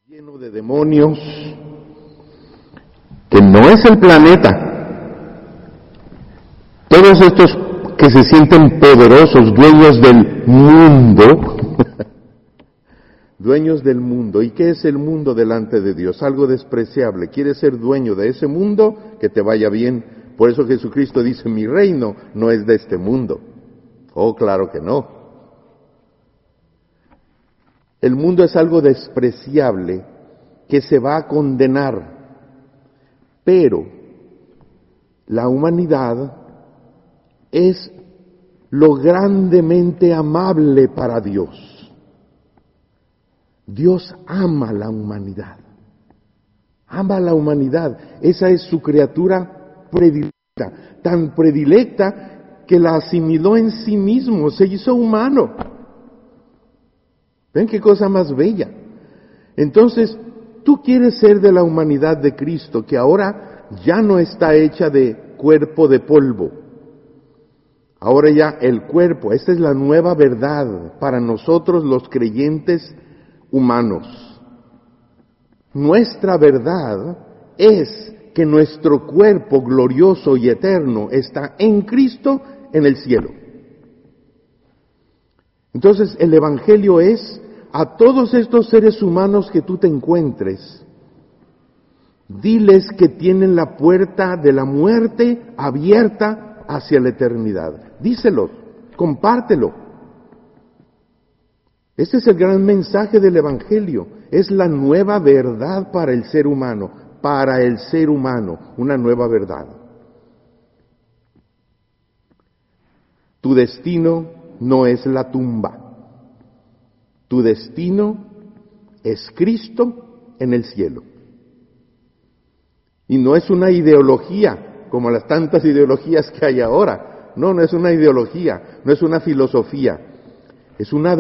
lleno de demonios, que no es el planeta. Todos estos que se sienten poderosos, dueños del mundo, dueños del mundo. ¿Y qué es el mundo delante de Dios? Algo despreciable. ¿Quieres ser dueño de ese mundo? Que te vaya bien. Por eso Jesucristo dice, mi reino no es de este mundo. Oh, claro que no. El mundo es algo despreciable que se va a condenar, pero la humanidad es lo grandemente amable para Dios. Dios ama a la humanidad, ama a la humanidad. Esa es su criatura predilecta, tan predilecta que la asimiló en sí mismo, se hizo humano. ¿Ven qué cosa más bella? Entonces, tú quieres ser de la humanidad de Cristo, que ahora ya no está hecha de cuerpo de polvo. Ahora ya el cuerpo, esta es la nueva verdad para nosotros los creyentes humanos. Nuestra verdad es que nuestro cuerpo glorioso y eterno está en Cristo en el cielo. Entonces el Evangelio es a todos estos seres humanos que tú te encuentres, diles que tienen la puerta de la muerte abierta hacia la eternidad. Díselos, compártelo. Este es el gran mensaje del Evangelio, es la nueva verdad para el ser humano, una nueva verdad. Tu destino no es la tumba. Tu destino es Cristo en el cielo. Y no es una ideología, como las tantas ideologías que hay ahora. No es una ideología, no es una filosofía. Es una